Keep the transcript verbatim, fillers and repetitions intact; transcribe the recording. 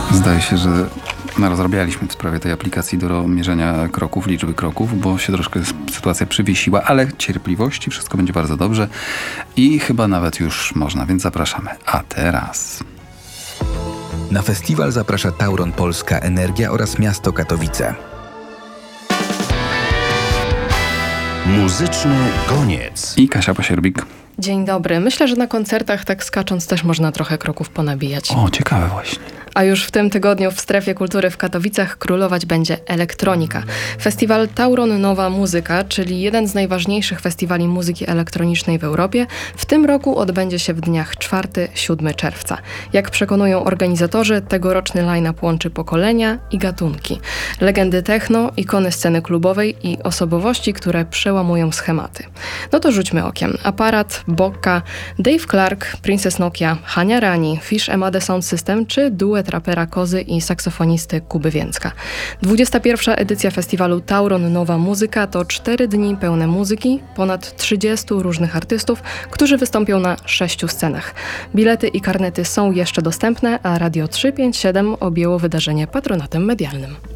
Zdaje się, że no, rozrabialiśmy w sprawie tej aplikacji do mierzenia kroków, liczby kroków, bo się troszkę sytuacja przywiesiła, ale cierpliwości, wszystko będzie bardzo dobrze i chyba nawet już można, więc zapraszamy. A teraz... Na festiwal zaprasza Tauron Polska Energia oraz miasto Katowice. Muzyczny koniec. I Kasia Pasierbik. Dzień dobry. Myślę, że na koncertach tak skacząc też można trochę kroków ponabijać. O, ciekawe właśnie. A już w tym tygodniu w Strefie Kultury w Katowicach królować będzie elektronika. Festiwal Tauron Nowa Muzyka, czyli jeden z najważniejszych festiwali muzyki elektronicznej w Europie, w tym roku odbędzie się w dniach czwartego do siódmego czerwca. Jak przekonują organizatorzy, tegoroczny line-up łączy pokolenia i gatunki. Legendy techno, ikony sceny klubowej i osobowości, które przełamują schematy. No to rzućmy okiem. Aparat, Bokka, Dave Clark, Princess Nokia, Hania Rani, Fish Emade Sound System czy duet rapera Kozy i saksofonisty Kuby Więcka. dwudziesta pierwsza edycja festiwalu Tauron Nowa Muzyka to cztery dni pełne muzyki, ponad trzydziestu różnych artystów, którzy wystąpią na sześciu scenach. Bilety i karnety są jeszcze dostępne, a Radio trzysta pięćdziesiąt siedem objęło wydarzenie patronatem medialnym.